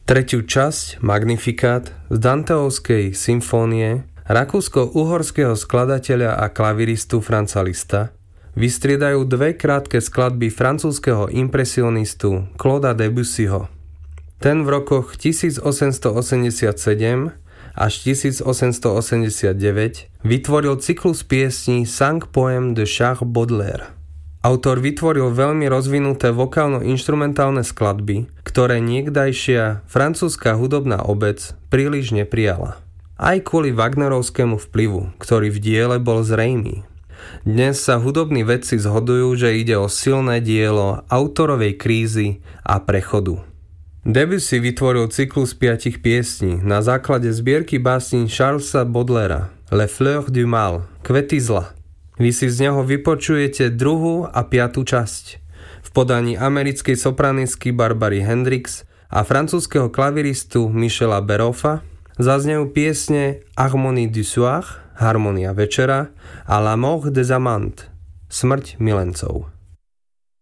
Tretiu časť, Magnifikát, z Danteovskej symfónie rakúsko-uhorského skladateľa a klaviristu Franza Liszta vystriedajú dve krátke skladby francúzskeho impresionistu Clauda Debussyho. Ten v rokoch 1887 až 1889 vytvoril cyklus piesní Cinq poèmes de Charles Baudelaire. Autor vytvoril veľmi rozvinuté vokálno-inštrumentálne skladby, ktoré niekdajšia francúzska hudobná obec príliš neprijala. Aj kvôli wagnerovskému vplyvu, ktorý v diele bol zrejmý. Dnes sa hudobní vedci zhodujú, že ide o silné dielo autorovej krízy a prechodu. Debussy vytvoril cyklus 5 piesní na základe zbierky básní Charlesa Baudelaira Les Fleurs du Mal, Kvety zla. Vy si z neho vypočujete 2. a 5. časť v podaní americkej sopranistky Barbary Hendricks a francúzskeho klaviristu Michela Beroffa. Zaznejú piesne Harmonie du soir, Harmonia večera a La mort des amants, Smrť milencov.